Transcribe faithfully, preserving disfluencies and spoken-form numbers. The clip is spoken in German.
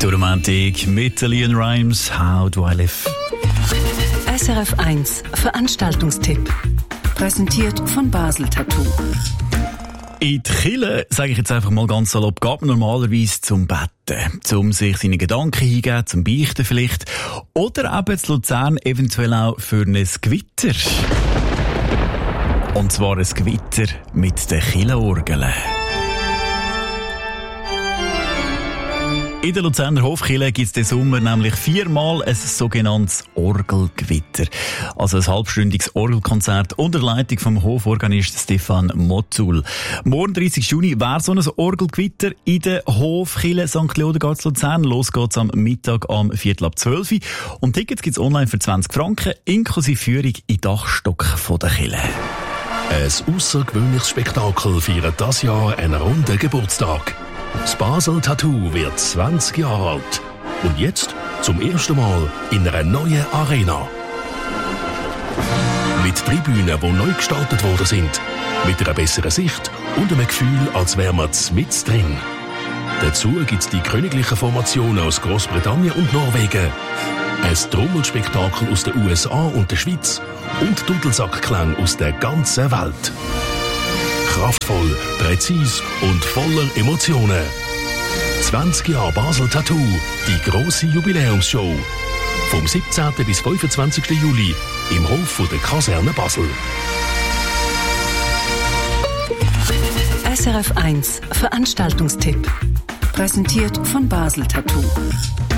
Die Romantik mit Leon Rimes, How Do I Live? S R F eins Veranstaltungstipp. Präsentiert von Basel Tattoo. In die Kirche, sage ich jetzt einfach mal ganz salopp, geht man normalerweise zum Betten, um sich seine Gedanken hingeben, zum Beichten vielleicht. Oder eben zu Luzern eventuell auch für ein Gewitter. Und zwar ein Gewitter mit den Kirchenorgeln. In der Luzerner Hofkirche gibt es diesen Sommer nämlich viermal ein sogenanntes Orgelgewitter. Also ein halbstündiges Orgelkonzert unter Leitung vom Hoforganist Stefan Motzul. Morgen, dreißigsten Juni, wäre so ein Orgelgewitter in der Hofkirche Sankt Leodegar zu Luzern. Los geht's am Mittag am Viertel ab zwölf. Und Tickets gibt's online für zwanzig Franken, inklusive Führung in den Dachstock von der Kirche. Ein außergewöhnliches Spektakel feiert dieses Jahr einen runden Geburtstag. Das Basel Tattoo wird zwanzig Jahre alt. Und jetzt zum ersten Mal in einer neuen Arena. Mit Tribünen, die neu gestaltet worden sind. Mit einer besseren Sicht und einem Gefühl, als wären wir mit drin. Dazu gibt es die königlichen Formationen aus Großbritannien und Norwegen. Ein Trommelspektakel aus den U S A und der Schweiz. Und Dudelsackklang aus der ganzen Welt. Kraftvoll, präzis und voller Emotionen. zwanzig Jahre Basel Tattoo, die grosse Jubiläumsshow. Vom siebzehnten bis fünfundzwanzigsten Juli im Hof von der Kaserne Basel. S R F eins Veranstaltungstipp. Präsentiert von Basel Tattoo.